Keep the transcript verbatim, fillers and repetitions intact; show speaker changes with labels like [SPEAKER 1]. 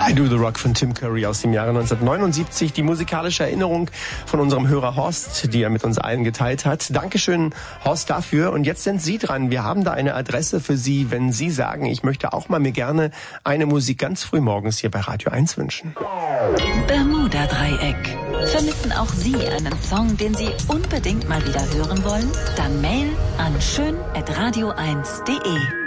[SPEAKER 1] I Do The Rock von Tim Curry aus dem Jahre neunzehnhundertneunundsiebzig. Die musikalische Erinnerung von unserem Hörer Horst, die er mit uns allen geteilt hat. Dankeschön, Horst, dafür. Und jetzt sind Sie dran. Wir haben da eine Adresse für Sie, wenn Sie sagen, ich möchte auch mal mir gerne eine Musik ganz früh morgens hier bei Radio eins wünschen.
[SPEAKER 2] Bermuda-Dreieck. Vermissen auch Sie einen Song, den Sie unbedingt mal wieder hören wollen? Dann mail an schön at radio eins punkt de.